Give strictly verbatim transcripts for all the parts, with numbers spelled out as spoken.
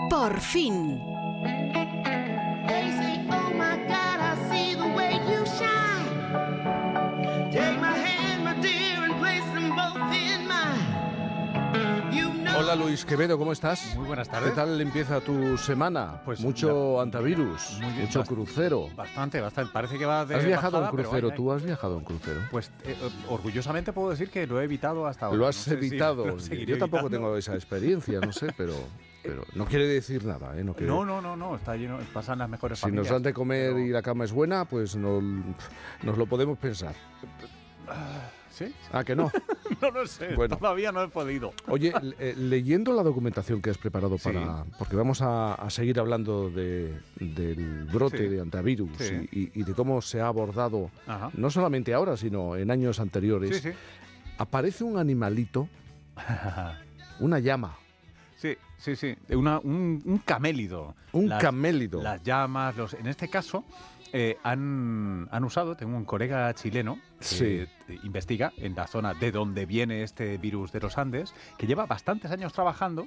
Por fin. Hola Luis Quevedo, ¿cómo estás? Muy buenas tardes. ¿Qué tal empieza tu semana? Pues mucho la, antivirus, muy bien, mucho bast- crucero. Bastante, bastante. Parece que va de ¿Has viajado bajada, en crucero? pero ¿Tú has viajado en crucero? Pues eh, orgullosamente puedo decir que lo he evitado hasta ahora. Lo has No sé si evitado. lo seguiré Yo tampoco evitando. tengo esa experiencia, no sé, pero, pero no quiere decir nada, ¿eh? No, quiere... No, no, no, no, está lleno, pasan las mejores Si familias. nos dan de comer pero... y la cama es buena, pues no, nos lo podemos pensar. ¿Sí? Ah, que no. No lo sé, Bueno. todavía no he podido. Oye, eh, leyendo la documentación que has preparado Sí. para... Porque vamos a, a seguir hablando de, del brote Sí. de antivirus Sí. y, y- y de cómo se ha abordado, Ajá. no solamente ahora, sino en años anteriores. Sí, sí. Aparece un animalito, una llama, Sí, sí, sí. Una, un, un camélido. un Las- camélido. Las llamas, los, en este caso, eh, han, han usado, tengo un colega chileno que Sí. investiga en la zona de donde viene este virus de los Andes, que lleva bastantes años trabajando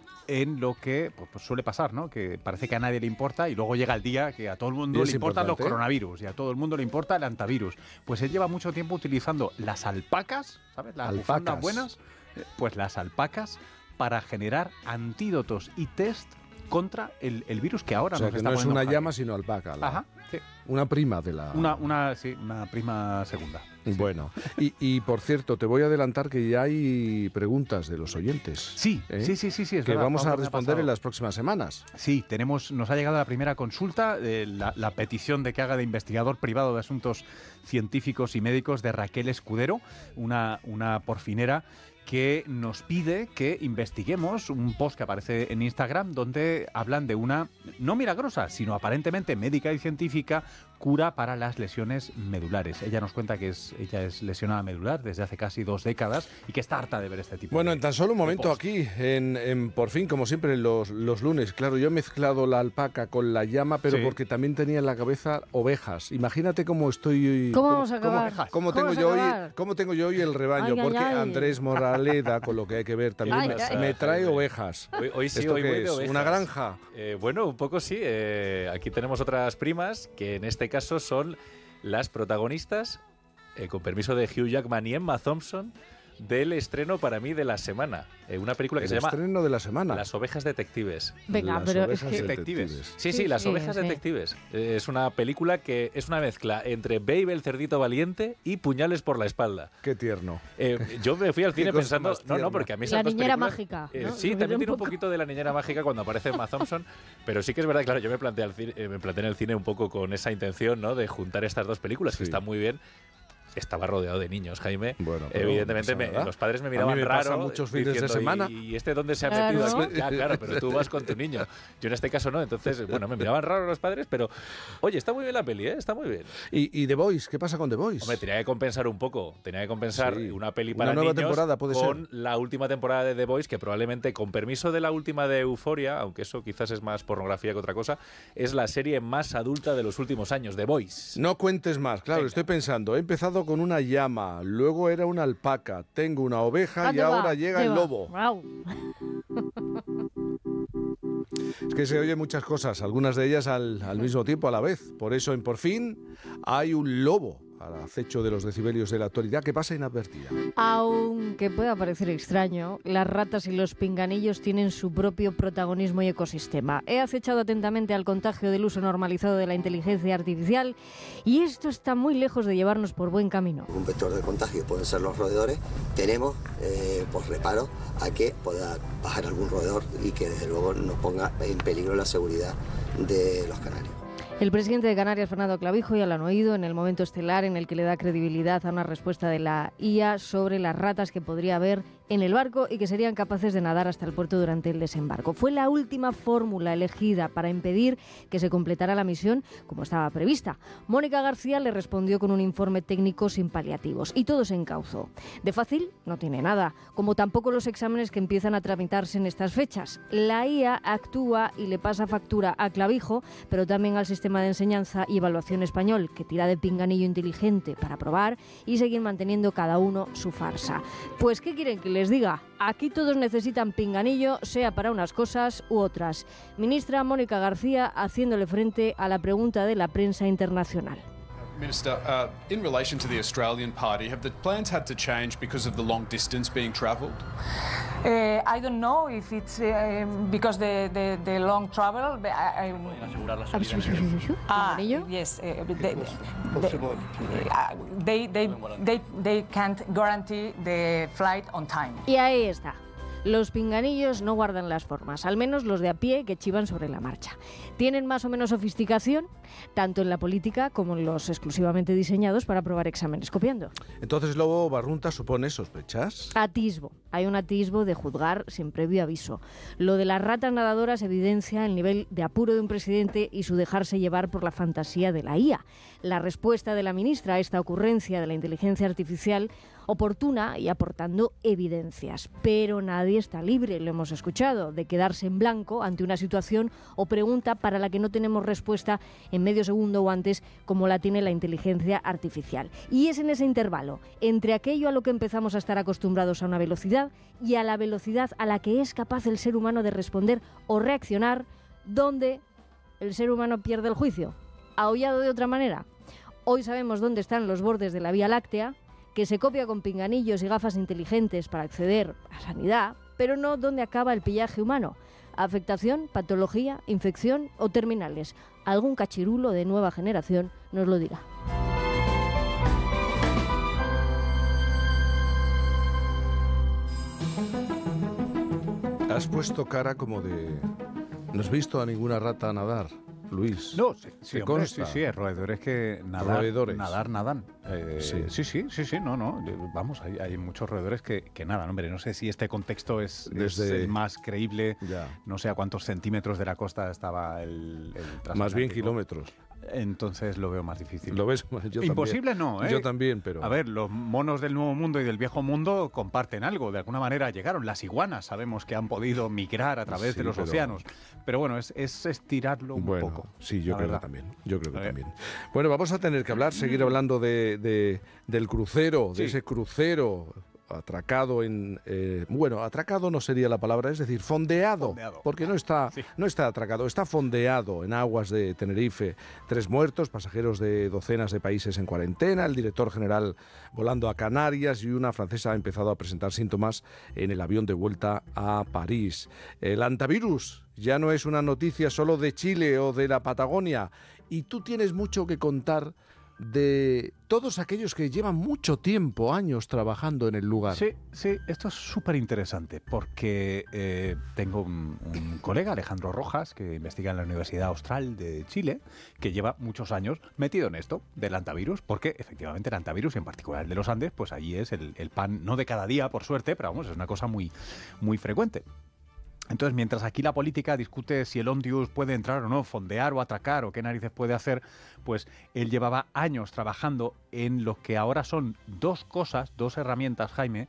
en lo que pues, pues suele pasar, ¿no? Que parece que a nadie le importa y luego llega el día que a todo el mundo Y es le importan los importante. coronavirus y a todo el mundo le importa el antivirus. Pues él lleva mucho tiempo utilizando las alpacas, ¿sabes? Las Alpacas. bufandas buenas, eh, pues las alpacas para generar antídotos y test contra el, el virus que ahora O sea, nos que está no es poniendo una en jaque. llama, sino alpaca. la- Ajá, sí. Una prima de la... Una, una, sí, una prima segunda. Bueno, y, y por cierto, te voy a adelantar que ya hay preguntas de los oyentes. Sí, ¿eh? sí, sí, sí, sí, es Que verdad, vamos a Pablo, me ha responder pasado. en las próximas semanas. Sí, tenemos, nos ha llegado la primera consulta, eh, la, la petición de que haga de investigador privado de asuntos científicos y médicos de Raquel Escudero, una, una porfinera que nos pide que investiguemos un post que aparece en Instagram donde hablan de una, no milagrosa, sino aparentemente médica y científica, cura para las lesiones medulares. Ella nos cuenta que es, ella es lesionada medular desde hace casi dos décadas y que está harta de ver este tipo Bueno, de en tan solo un de momento post. aquí, en, en Por fin, como siempre, los, los lunes. Claro, yo he mezclado la alpaca con la llama, pero Sí. porque también tenía en la cabeza ovejas. Imagínate cómo estoy... ¿Cómo vamos a acabar? Cómo, ¿Cómo tengo vamos a yo hoy, acabar? cómo tengo yo hoy el rebaño, Ay, ay, porque ay. Andrés Moraleda, con lo que hay que ver, también Ay, me, ay. me trae ovejas. Hoy, hoy sí, ¿Esto hoy qué voy de es? ovejas. ¿Una granja? Eh, bueno, un poco sí. Eh, aquí tenemos otras primas que en este caso son las protagonistas, eh, con permiso de Hugh Jackman y Emma Thompson, del estreno para mí de la semana. Eh, una película que El se llama estreno de la semana. Las ovejas detectives. Venga, Las pero es ovejas que... detectives. Sí, sí, Sí, Las sí, ovejas sí. detectives. Eh, es una película que es una mezcla entre Babe el cerdito valiente y Puñales por la espalda. Qué tierno. Eh, yo me fui al cine Qué cosa pensando, más no, tierna. no, porque a mí esas La dos niñera películas- mágica, eh, ¿no? sí, Lo también un tiene un poco. poquito de la niñera mágica cuando aparece Emma Thompson, pero sí que es verdad, claro, yo me planteé, al cine- eh, me planteé en el cine un poco con esa intención, ¿no? De juntar estas dos películas, Sí. que están muy bien. Estaba rodeado de niños, Jaime. Bueno, pero Evidentemente, no pasa me- nada. los padres me A mí miraban me raro. pasa muchos fines de diciendo, semana. ¿Y, y este dónde se ha Claro. metido aquí? Ya, claro, pero tú vas con tu niño. Yo en este caso no, entonces, bueno, me miraban raro los padres, pero oye, está muy bien la peli, ¿eh? Está muy bien. ¿Y, y The Voice? ¿Qué pasa con The Voice? Hombre, tenía que compensar un poco. Tenía que compensar Sí. una peli Una para nueva niños temporada, puede con ser. la última temporada de The Voice, que probablemente, con permiso de la última de Euphoria, aunque eso quizás es más pornografía que otra cosa, es la serie más adulta de los últimos años, The Voice. No cuentes más, claro, Venga. estoy pensando, he empezado con una llama, luego era una alpaca, tengo una oveja y ¿Dónde va? ahora llega el ¿Dónde va? lobo. Guau. Es que se oyen muchas cosas, algunas de ellas al, al mismo tiempo, a la vez. Por eso, en Por fin, hay un lobo al acecho de los decibelios de la actualidad que pasa inadvertida. Aunque pueda parecer extraño, las ratas y los pinganillos tienen su propio protagonismo y ecosistema. He acechado atentamente al contagio del uso normalizado de la inteligencia artificial y esto está muy lejos de llevarnos por buen camino. Un vector de contagio pueden ser los roedores. Tenemos eh, pues reparo a que pueda bajar algún roedor y que desde luego nos ponga en peligro la seguridad de los canarios. El presidente de Canarias, Fernando Clavijo, ya lo han oído en el momento estelar en el que le da credibilidad a una respuesta de la I A sobre las ratas que podría haber en el barco y que serían capaces de nadar hasta el puerto durante el desembarco. Fue la última fórmula elegida para impedir que se completara la misión como estaba prevista. Mónica García le respondió con un informe técnico sin paliativos y todo se encauzó. De fácil no tiene nada, como tampoco los exámenes que empiezan a tramitarse en estas fechas. La I A actúa y le pasa factura a Clavijo, pero también al sistema de enseñanza y evaluación español, que tira de pinganillo inteligente para probar y seguir manteniendo cada uno su farsa. Pues, ¿qué quieren que les diga, aquí todos necesitan pinganillo, sea para unas cosas u otras. Ministra Mónica García haciéndole frente a la pregunta de la prensa internacional. Minister, uh, in relation to the Australian party, have the plans had to change because of the long distance being travelled? Uh, I don't know if it's uh, because the, the, the long travel. But I, I, ah, yes, uh, they, they, uh, they, they, they, they can't guarantee the flight on time. Y ahí está. Los pinganillos no guardan las formas, al menos los de a pie que chivan sobre la marcha. Tienen más o menos sofisticación, tanto en la política como en los exclusivamente diseñados para aprobar exámenes copiando. Entonces, Lobo Barrunta supone sospechas. Atisbo. Hay un atisbo de juzgar sin previo aviso. Lo de las ratas nadadoras evidencia el nivel de apuro de un presidente y su dejarse llevar por la fantasía de la I A. La respuesta de la ministra a esta ocurrencia de la inteligencia artificial oportuna y aportando evidencias. Pero nadie está libre, lo hemos escuchado, de quedarse en blanco ante una situación o pregunta para la que no tenemos respuesta en medio segundo o antes, como la tiene la inteligencia artificial. Y es en ese intervalo, entre aquello a lo que empezamos a estar acostumbrados a una velocidad y a la velocidad a la que es capaz el ser humano de responder o reaccionar, donde el ser humano pierde el juicio. ¿Aullado de otra manera? Hoy sabemos dónde están los bordes de la Vía Láctea, que se copia con pinganillos y gafas inteligentes para acceder a sanidad, pero no dónde acaba el pillaje humano. Afectación, patología, infección o terminales. Algún cachirulo de nueva generación nos lo dirá. Has puesto cara como de... ¿No has visto a ninguna rata nadar, Luis? No, sí, sí, ¿Te hombre, consta? sí, sí, roedores que nadar, Roedores. nadar, nadan. Eh, Sí. sí, sí, sí, sí, no, no, eh, vamos, hay, hay muchos roedores que, que nadan, hombre, no sé si este contexto es, es Desde- el más creíble, Ya. no sé a cuántos centímetros de la costa estaba el, el Más bien transatlántico. kilómetros. Entonces lo veo más difícil. ¿Lo ves? Yo también. Imposible no, ¿eh? Yo también, pero... A ver, los monos del Nuevo Mundo y del Viejo Mundo comparten algo, de alguna manera llegaron. Las iguanas sabemos que han podido migrar a través Sí, de los pero- océanos. Pero bueno, es, es estirarlo un Bueno, poco. sí, yo la creo verdad. que también. Yo creo que A ver. también. Bueno, vamos a tener que hablar, seguir hablando de, de- del crucero, de Sí. ese crucero atracado en... eh, bueno, atracado no sería la palabra, es decir, fondeado, Fondeado. porque no está, Sí. no está atracado, está fondeado en aguas de Tenerife. Tres muertos, pasajeros de docenas de países en cuarentena, el director general volando a Canarias y una francesa ha empezado a presentar síntomas en el avión de vuelta a París. El antivirus ya no es una noticia solo de Chile o de la Patagonia, y tú tienes mucho que contar de todos aquellos que llevan mucho tiempo, años trabajando en el lugar. Sí, sí, esto es súper interesante porque eh, tengo un, un colega, Alejandro Rojas, que investiga en la Universidad Austral de Chile, que lleva muchos años metido en esto del antivirus, porque efectivamente el antivirus, en particular el de los Andes, pues allí es el, el pan, no de cada día, por suerte, pero vamos, es una cosa muy, muy frecuente. Entonces, mientras aquí la política discute si el Ondius puede entrar o no, fondear o atracar o qué narices puede hacer, pues él llevaba años trabajando en lo que ahora son dos cosas, dos herramientas, Jaime,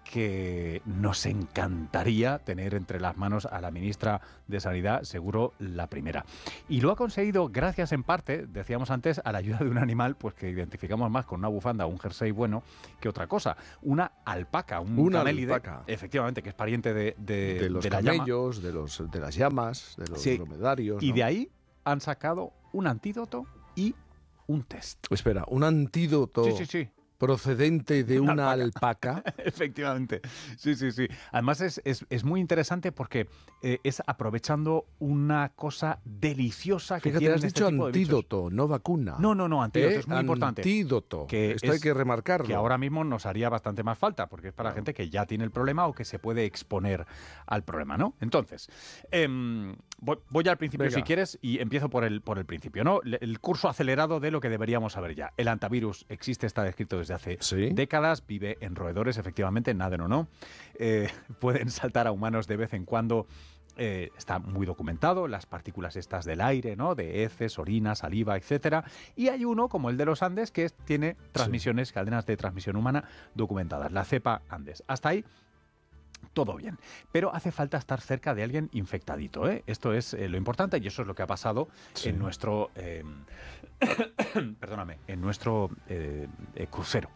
que nos encantaría tener entre las manos a la ministra de Sanidad, seguro la primera. Y lo ha conseguido gracias en parte, decíamos antes, a la ayuda de un animal pues que identificamos más con una bufanda o un jersey bueno que otra cosa. Una alpaca, un Una camélide, alpaca. efectivamente, que es pariente de, de, de los de la llama. camellos, de, los, de las llamas, de los Sí. dromedarios. Y ¿no? de ahí han sacado un antídoto y un test. Espera, un antídoto Sí, sí, sí. procedente de Una una alpaca. Efectivamente. Sí, sí, sí. Además es, es, es muy interesante porque eh, es aprovechando una cosa deliciosa que Fíjate, tienen has este dicho tipo de bichos. antídoto, no vacuna. No, no, no, antídoto, ¿Eh? es muy importante. Antídoto. Que Esto hay es- que remarcarlo. Que ahora mismo nos haría bastante más falta, porque es para Claro. gente que ya tiene el problema o que se puede exponer al problema, ¿no? Entonces, em, voy, voy al principio Venga. si quieres y empiezo por el, por el principio, ¿no? Le- El curso acelerado de lo que deberíamos saber ya. El antivirus existe, está descrito desde hace Sí. décadas, vive en roedores, efectivamente, naden o no. Eh, pueden saltar a humanos de vez en cuando. Eh, está muy documentado, las partículas estas del aire, ¿no? De heces, orina, saliva, etcétera. Y hay uno, como el de los Andes, que es- tiene transmisiones, cadenas de transmisión humana documentadas, la cepa Andes. Hasta ahí todo bien, pero hace falta estar cerca de alguien infectadito, ¿eh? Esto es eh, lo importante y eso es lo que ha pasado Sí. en nuestro, eh, perdóname, en nuestro eh, eh, crucero.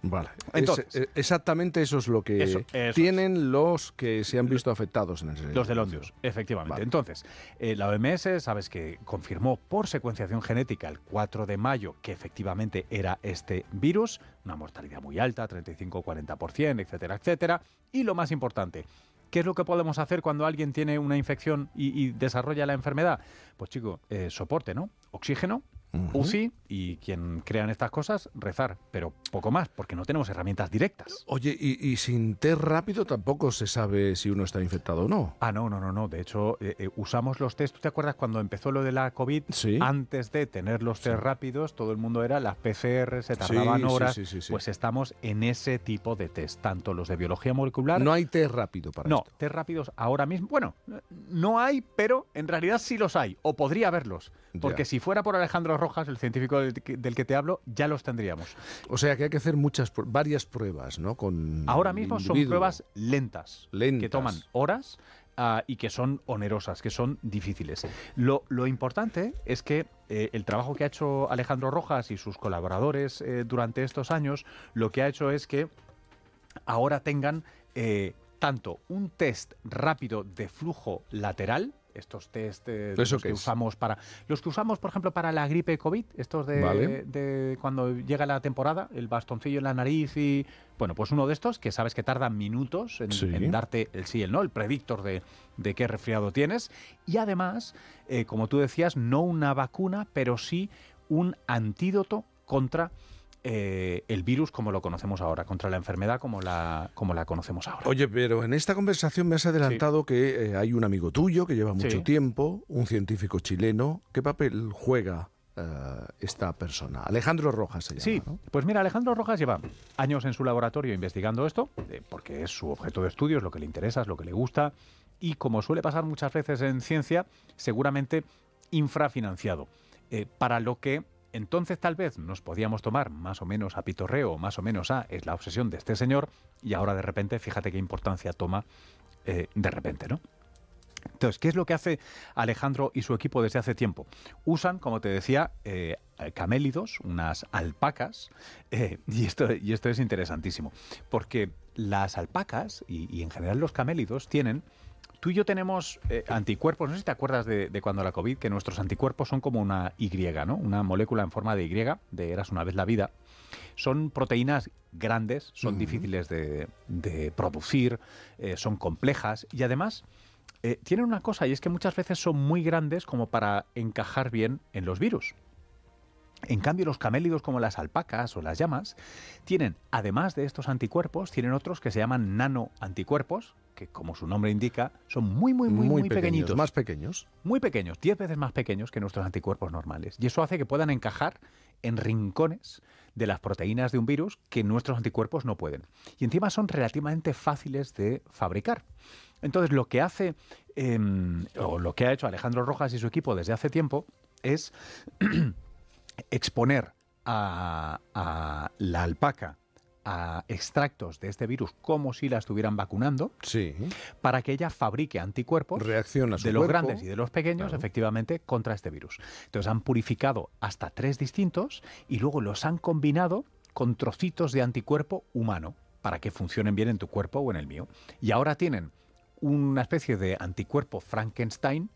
Vale. Entonces, es, exactamente eso es lo que eso, eso tienen es. los que se han visto afectados en ese Los del Ondius, efectivamente. Vale. Entonces, eh, la O M S, sabes que confirmó por secuenciación genética el cuatro de mayo que efectivamente era este virus, una mortalidad muy alta, treinta y cinco a cuarenta por ciento, etcétera, etcétera. Y lo más importante, ¿qué es lo que podemos hacer cuando alguien tiene una infección y, y desarrolla la enfermedad? Pues chico, eh, soporte, ¿no? Oxígeno, uh-huh. U C I y quien crean estas cosas, rezar, pero poco más, porque no tenemos herramientas directas. Oye, y, y sin test rápido tampoco se sabe si uno está infectado o no. Ah, no, no, no, no. De hecho, eh, eh, usamos los test. ¿Tú te acuerdas cuando empezó lo de la COVID? Sí. Antes de tener los test sí. rápidos, todo el mundo era las P C R, se tardaban sí, horas. Sí, sí, sí, sí. Pues estamos en ese tipo de test, tanto los de biología molecular. No hay test rápido para no, esto. No, test rápidos ahora mismo. Bueno, no hay, pero en realidad sí los hay, o podría haberlos. Porque ya. si fuera por Alejandro Rojas, el científico del que, del que te hablo, ya los tendríamos. O sea que hay que hacer muchas, varias pruebas, ¿no? Con ahora mismo son pruebas lentas, lentas, que toman horas uh, y que son onerosas, que son difíciles. Lo, lo importante es que eh, el trabajo que ha hecho Alejandro Rojas y sus colaboradores eh, durante estos años, lo que ha hecho es que ahora tengan eh, tanto un test rápido de flujo lateral, estos test eh, los que es? usamos para los que usamos por ejemplo para la gripe COVID, estos de, vale. de cuando llega la temporada, el bastoncillo en la nariz y bueno, pues uno de estos que sabes que tardan minutos en, sí. en darte el sí y el no, el predictor de, de qué resfriado tienes y además, eh, como tú decías, no una vacuna, pero sí un antídoto contra Eh, el virus como lo conocemos ahora, contra la enfermedad como la, como la conocemos ahora. Oye, pero en esta conversación me has adelantado sí. que eh, hay un amigo tuyo que lleva mucho sí. tiempo, un científico chileno. ¿Qué papel juega uh, esta persona? Alejandro Rojas se llama, Sí, ¿no? Pues mira, Alejandro Rojas lleva años en su laboratorio investigando esto, eh, porque es su objeto de estudio, es lo que le interesa, es lo que le gusta, y como suele pasar muchas veces en ciencia, seguramente infrafinanciado, eh, para lo que entonces tal vez nos podíamos tomar más o menos a pitorreo, más o menos a es la obsesión de este señor, y ahora de repente, fíjate qué importancia toma eh, de repente, ¿no? Entonces, ¿qué es lo que hace Alejandro y su equipo desde hace tiempo? Usan, como te decía, eh, camélidos, unas alpacas, eh, y, esto, y esto es interesantísimo, porque las alpacas y, y en general los camélidos tienen... Tú y yo tenemos eh, anticuerpos, no sé si te acuerdas de, de cuando la COVID, que nuestros anticuerpos son como una Y, ¿no? Una molécula en forma de Y, de eras una vez la vida. Son proteínas grandes, son uh-huh. difíciles de, de producir, eh, son complejas y además eh, tienen una cosa y es que muchas veces son muy grandes como para encajar bien en los virus. En cambio, los camélidos como las alpacas o las llamas tienen, además de estos anticuerpos, tienen otros que se llaman nanoanticuerpos, que como su nombre indica, son muy, muy, muy, muy, muy pequeños, pequeñitos. Más pequeños. Muy pequeños, diez veces más pequeños que nuestros anticuerpos normales. Y eso hace que puedan encajar en rincones de las proteínas de un virus que nuestros anticuerpos no pueden. Y encima son relativamente fáciles de fabricar. Entonces, lo que hace, eh, o lo que ha hecho Alejandro Rojas y su equipo desde hace tiempo es exponer a, a la alpaca a extractos de este virus como si la estuvieran vacunando, sí. para que ella fabrique anticuerpos Reacciona a su de los cuerpo. grandes y de los pequeños, claro. efectivamente, contra este virus. Entonces han purificado hasta tres distintos y luego los han combinado con trocitos de anticuerpo humano para que funcionen bien en tu cuerpo o en el mío. Y ahora tienen una especie de anticuerpo Frankenstein